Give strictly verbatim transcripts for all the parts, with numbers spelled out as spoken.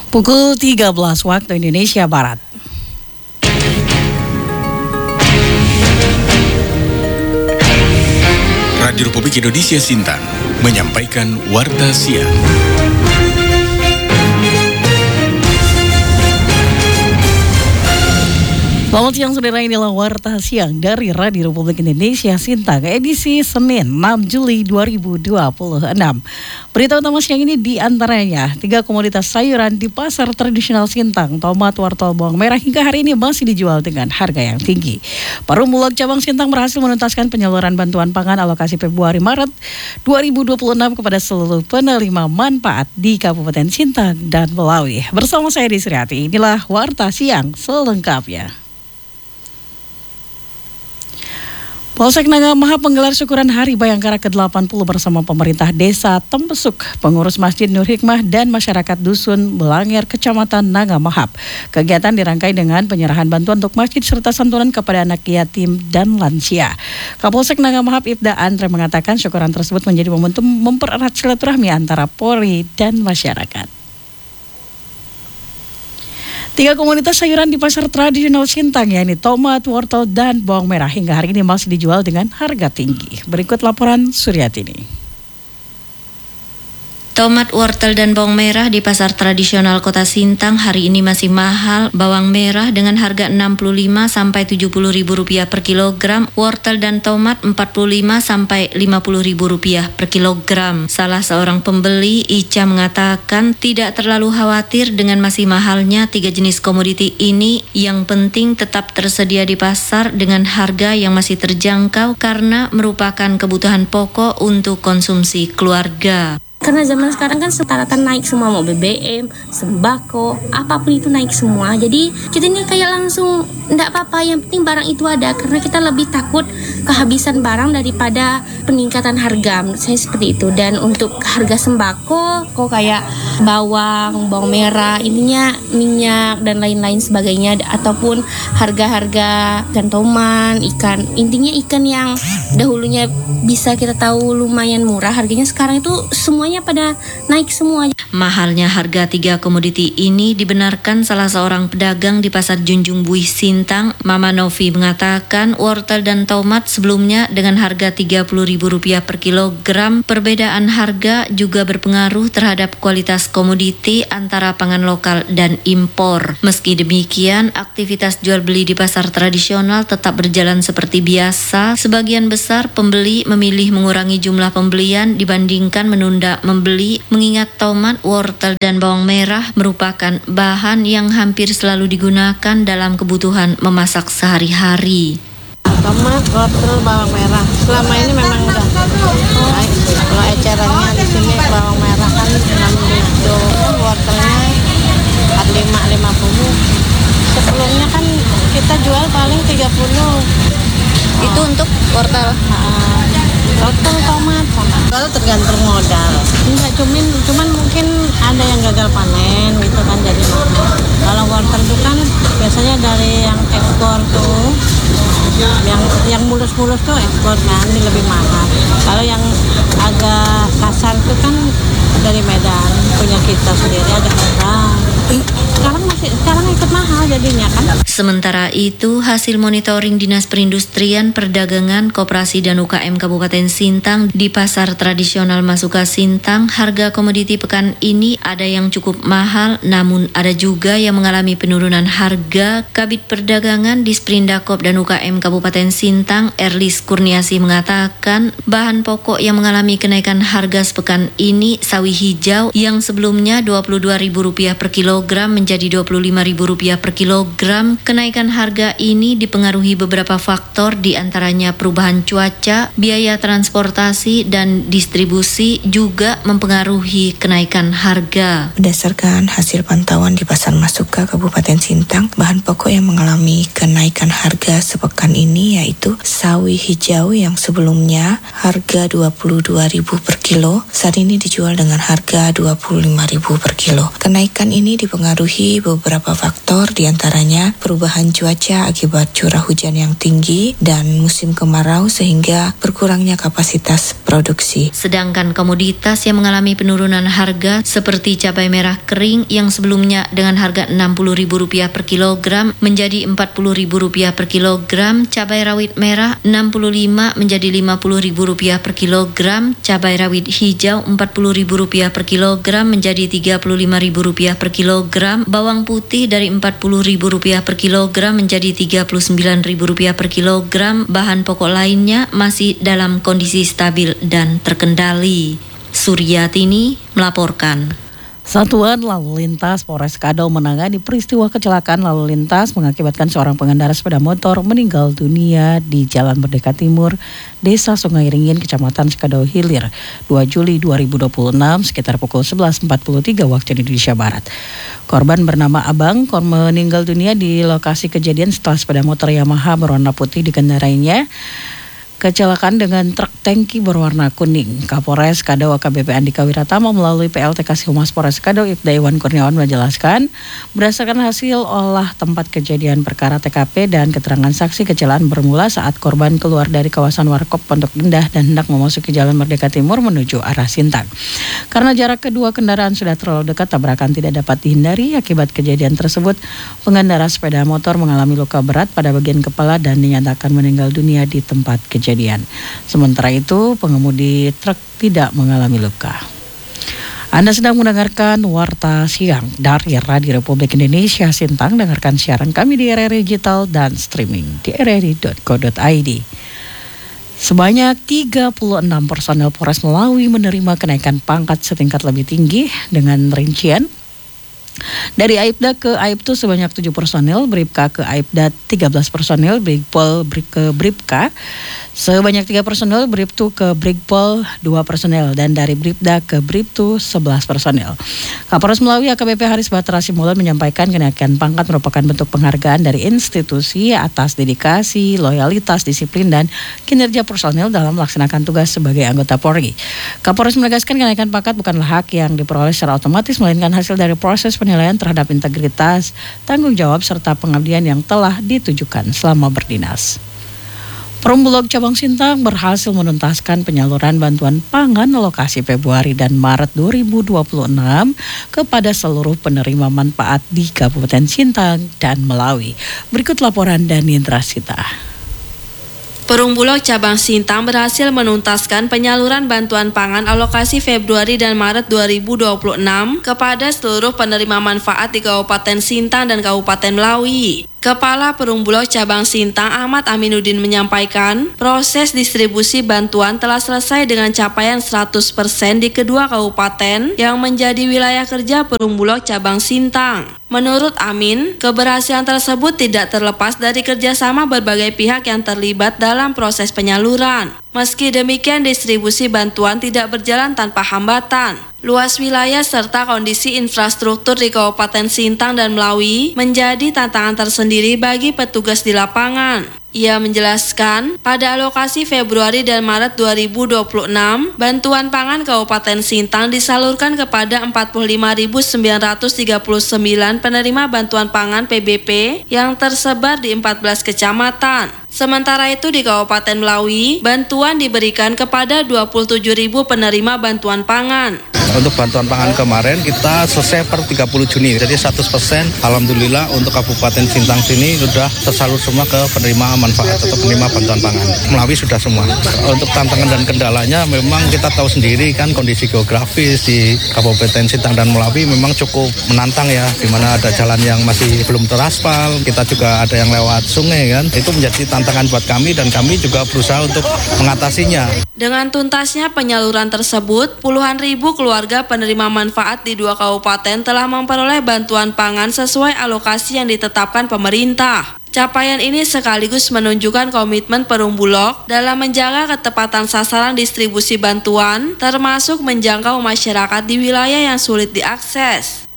Pukul tiga belas waktu Indonesia Barat. Radio Republik Indonesia Sintang menyampaikan Warta Siang. Selamat siang saudara, inilah Warta Siang dari Radio Republik Indonesia Sintang, edisi Senin enam Juli dua ribu dua puluh enam. Berita utama siang ini diantaranya, tiga komoditas sayuran di pasar tradisional Sintang, tomat, wortel, bawang merah hingga hari ini masih dijual dengan harga yang tinggi. Perum Bulog cabang Sintang berhasil menuntaskan penyaluran bantuan pangan alokasi Februari-Maret dua ribu dua puluh enam kepada seluruh penerima manfaat di Kabupaten Sintang dan Melawi. Bersama saya Desri Hati, inilah Warta Siang selengkapnya. Polsek Naga Mahap menggelar syukuran Hari Bayangkara ke delapan puluh bersama pemerintah desa Tempesuk, pengurus Masjid Nur Hikmah dan masyarakat Dusun Belangir, Kecamatan Naga Mahap. Kegiatan dirangkai dengan penyerahan bantuan untuk masjid serta santunan kepada anak yatim dan lansia. Kapolsek Naga Mahap Ibda Andre mengatakan syukuran tersebut menjadi momentum mempererat silaturahmi antara Polri dan masyarakat. Tiga komoditas sayuran di pasar tradisional Sintang, yakni tomat, wortel, dan bawang merah hingga hari ini masih dijual dengan harga tinggi. Berikut laporan Suryatini. Tomat, wortel, dan bawang merah di pasar tradisional Kota Sintang hari ini masih mahal. Bawang merah dengan harga enam puluh lima sampai tujuh puluh ribu rupiah per kilogram, wortel dan tomat empat puluh lima sampai lima puluh ribu rupiah per kilogram. Salah seorang pembeli, Ica, mengatakan tidak terlalu khawatir dengan masih mahalnya tiga jenis komoditi ini. Yang penting tetap tersedia di pasar dengan harga yang masih terjangkau karena merupakan kebutuhan pokok untuk konsumsi keluarga. Karena zaman sekarang kan rata-rata naik semua, mau B B M, sembako, apapun itu naik semua. Jadi kita ini kayak langsung enggak apa-apa, yang penting barang itu ada. Karena kita lebih takut kehabisan barang daripada peningkatan harga. Menurut saya seperti itu. Dan untuk harga sembako, kok kayak bawang, bawang merah, ininya minyak dan lain-lain sebagainya. Ataupun harga-harga ikan toman, ikan, intinya ikan yang dahulunya bisa kita tahu lumayan murah, harganya sekarang itu semuanya pada naik semua. Mahalnya harga tiga komoditi ini dibenarkan salah seorang pedagang di Pasar Junjung Buih Sintang. Mama Novi mengatakan wortel dan tomat sebelumnya dengan harga tiga puluh ribu rupiah per kilogram. Perbedaan harga juga berpengaruh terhadap kualitas komoditi antara pangan lokal dan impor. Meski demikian, aktivitas jual beli di pasar tradisional tetap berjalan seperti biasa. Sebagian besar pembeli memilih mengurangi jumlah pembelian dibandingkan menunda membeli, mengingat tomat, wortel, dan bawang merah merupakan bahan yang hampir selalu digunakan dalam kebutuhan memasak sehari-hari. Tomat, wortel, bawang merah selama ini memang udah naik. Kalau ecerannya di sini bawang merah kan enam ribu, wortelnya empat puluh lima lima puluh. Sebelumnya kan kita jual paling tiga puluh. Itu untuk wortel. Nah, wortel, tomat, kalau tergantung modal. Enggak cuman, cuman mungkin ada yang gagal panen gitu kan jadi mahal. Kalau wortel itu kan biasanya dari yang ekspor tuh, yang yang mulus-mulus tuh ekspor kan, ini lebih mahal. Kalau yang agak kasar tuh kan dari Medan, punya kita sendiri agak murah. Sekarang masih sekarang ikut mahal jadinya kan. Sementara itu, hasil monitoring Dinas Perindustrian, Perdagangan, Koperasi dan U K M Kabupaten Sintang di pasar tradisional Masuka Sintang, harga komoditi pekan ini ada yang cukup mahal, namun ada juga yang mengalami penurunan harga. Kabid Perdagangan Disprindakop dan U K M Kabupaten Sintang, Erlis Kurniasi mengatakan, bahan pokok yang mengalami kenaikan harga sepekan ini sawi hijau yang sebelumnya dua puluh dua ribu rupiah per kilogram menjadi dua puluh lima ribu rupiah per kilogram. Kenaikan harga ini dipengaruhi beberapa faktor, diantaranya perubahan cuaca, biaya transportasi, dan distribusi juga mempengaruhi kenaikan harga. Berdasarkan hasil pantauan di Pasar Masuka Kabupaten Sintang, bahan pokok yang mengalami kenaikan harga sepekan ini yaitu sawi hijau yang sebelumnya harga dua puluh dua ribu per kilo, saat ini dijual dengan harga dua puluh lima ribu per kilo. Kenaikan ini dipengaruhi beberapa beberapa faktor, diantaranya perubahan cuaca akibat curah hujan yang tinggi dan musim kemarau sehingga berkurangnya kapasitas produksi. Sedangkan komoditas yang mengalami penurunan harga seperti cabai merah kering yang sebelumnya dengan harga enam puluh ribu rupiah per kilogram menjadi empat puluh ribu rupiah per kilogram, cabai rawit merah enam puluh lima menjadi lima puluh ribu rupiah per kilogram, cabai rawit hijau empat puluh ribu rupiah per kilogram menjadi tiga puluh lima ribu rupiah per kilogram, bawang putih dari empat puluh ribu rupiah per kilogram menjadi tiga puluh sembilan ribu rupiah per kilogram, bahan pokok lainnya masih dalam kondisi stabil dan terkendali. Suryatini melaporkan. Satuan Lalu Lintas Polres Kadal menangani peristiwa kecelakaan lalu lintas mengakibatkan seorang pengendara sepeda motor meninggal dunia di Jalan Merdeka Timur, Desa Sungai Ringin, Kecamatan Sekadau Hilir, dua Juli dua ribu dua puluh enam sekitar pukul sebelas empat puluh tiga waktu Indonesia Barat. Korban bernama Abang meninggal dunia di lokasi kejadian setelah sepeda motor Yamaha berwarna putih dikendarainya kecelakaan dengan truk tangki berwarna kuning. Kapolres Kadau A K B P Andika Wiratama melalui P L T Kasih Humas Polres Kadau Ibda Iwan Kurniawan menjelaskan, berdasarkan hasil olah tempat kejadian perkara T K P dan keterangan saksi, kecelakaan bermula saat korban keluar dari kawasan Warkop Pondok Indah dan hendak memasuki Jalan Merdeka Timur menuju arah Sintang. Karena jarak kedua kendaraan sudah terlalu dekat, tabrakan tidak dapat dihindari. Akibat kejadian tersebut, pengendara sepeda motor mengalami luka berat pada bagian kepala dan dinyatakan meninggal dunia di tempat kejadian. Kejadian. Sementara itu, pengemudi truk tidak mengalami luka. Anda sedang mendengarkan Warta Siang dari Radio Republik Indonesia Sintang. Dengarkan siaran kami di R R I Digital dan streaming di r r i dot co dot i d. Sebanyak tiga puluh enam personel Polres Melawi menerima kenaikan pangkat setingkat lebih tinggi dengan rincian dari Aibda ke Aibtu sebanyak tujuh personel, Bribka ke Aibda tiga belas personel, Brigpol ke Bribka sebanyak tiga personel, Bribtu ke Brigpol dua personel, dan dari Bribda ke Bribtu sebelas personel. Kapolres Melawi A K B P Haris Batra Simulan menyampaikan kenaikan pangkat merupakan bentuk penghargaan dari institusi atas dedikasi, loyalitas, disiplin, dan kinerja personel dalam melaksanakan tugas sebagai anggota Polri. Kapolres menegaskan kenaikan pangkat bukanlah hak yang diperoleh secara otomatis, melainkan hasil dari proses penilaian terhadap integritas, tanggung jawab, serta pengabdian yang telah ditujukan selama berdinas. Perumbulok Cabang Sintang berhasil menuntaskan penyaluran bantuan pangan alokasi Februari dan Maret dua ribu dua puluh enam kepada seluruh penerima manfaat di Kabupaten Sintang dan Melawi. Berikut laporan Dani Indrasita. Perumbulok Cabang Sintang berhasil menuntaskan penyaluran bantuan pangan alokasi Februari dan Maret dua ribu dua puluh enam kepada seluruh penerima manfaat di Kabupaten Sintang dan Kabupaten Melawi. Kepala Perumbulok Cabang Sintang Ahmad Aminuddin menyampaikan, proses distribusi bantuan telah selesai dengan capaian seratus persen di kedua kabupaten yang menjadi wilayah kerja Perumbulok Cabang Sintang. Menurut Amin, keberhasilan tersebut tidak terlepas dari kerjasama berbagai pihak yang terlibat dalam proses penyaluran. Meski demikian, distribusi bantuan tidak berjalan tanpa hambatan. Luas wilayah serta kondisi infrastruktur di Kabupaten Sintang dan Melawi menjadi tantangan tersendiri bagi petugas di lapangan. Ia menjelaskan, pada alokasi Februari dan Maret dua ribu dua puluh enam, bantuan pangan Kabupaten Sintang disalurkan kepada empat puluh lima ribu sembilan ratus tiga puluh sembilan penerima bantuan pangan P B P yang tersebar di empat belas kecamatan. Sementara itu di Kabupaten Melawi, bantuan diberikan kepada dua puluh tujuh ribu penerima bantuan pangan. Untuk bantuan pangan kemarin kita selesai per tiga puluh Juni, jadi seratus persen alhamdulillah untuk Kabupaten Sintang sini sudah tersalur semua ke penerima manfaat atau penerima bantuan pangan. Melawi sudah semua. Untuk tantangan dan kendalanya memang kita tahu sendiri kan, kondisi geografis di Kabupaten Sintang dan Melawi memang cukup menantang ya, di mana ada jalan yang masih belum teraspal, kita juga ada yang lewat sungai kan. Itu menjadi tantangan buat kami dan kami juga berusaha untuk mengatasinya. Dengan tuntasnya penyaluran tersebut, puluhan ribu keluarga penerima manfaat di dua kabupaten telah memperoleh bantuan pangan sesuai alokasi yang ditetapkan pemerintah. Capaian ini sekaligus menunjukkan komitmen Perumbulok dalam menjaga ketepatan sasaran distribusi bantuan, termasuk menjangkau masyarakat di wilayah yang sulit diakses.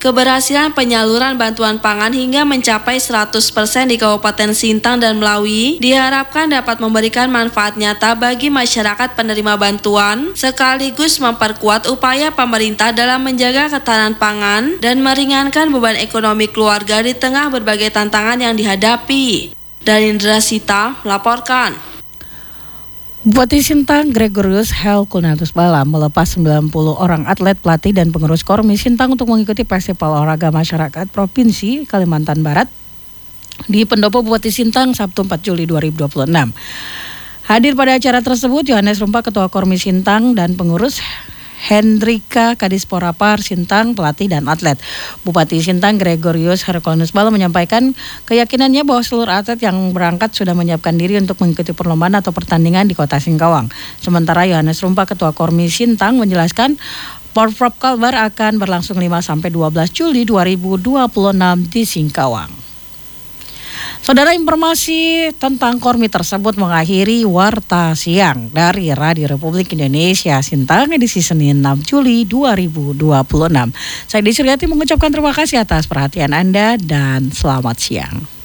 Keberhasilan penyaluran bantuan pangan hingga mencapai seratus persen di Kabupaten Sintang dan Melawi diharapkan dapat memberikan manfaat nyata bagi masyarakat penerima bantuan, sekaligus memperkuat upaya pemerintah dalam menjaga ketahanan pangan dan meringankan beban ekonomi keluarga di tengah berbagai tantangan yang dihadapi. Darindra Sita melaporkan. Bupati Sintang Gregorius Helkunatus Bala melepas sembilan puluh orang atlet, pelatih, dan pengurus Kormi Sintang untuk mengikuti Festival Olahraga Masyarakat Provinsi Kalimantan Barat di Pendopo Bupati Sintang Sabtu empat Juli dua ribu dua puluh enam. Hadir pada acara tersebut Yohanes Rumpa, Ketua Kormi Sintang, dan pengurus Hendrika Kadispora Par Sintang, pelatih dan atlet. Bupati Sintang Gregorius Helkunatus Bala menyampaikan keyakinannya bahwa seluruh atlet yang berangkat sudah menyiapkan diri untuk mengikuti perlombaan atau pertandingan di Kota Singkawang. Sementara Yohanes Rumpa, Ketua Kormi Sintang, menjelaskan Porprov Kalbar akan berlangsung lima sampai dua belas Juli dua ribu dua puluh enam di Singkawang. Saudara, informasi tentang Kormi tersebut mengakhiri Warta Siang dari Radio Republik Indonesia Sintang edisi Senin enam Juli dua ribu dua puluh enam. Saya Desi Suryati mengucapkan terima kasih atas perhatian Anda dan selamat siang.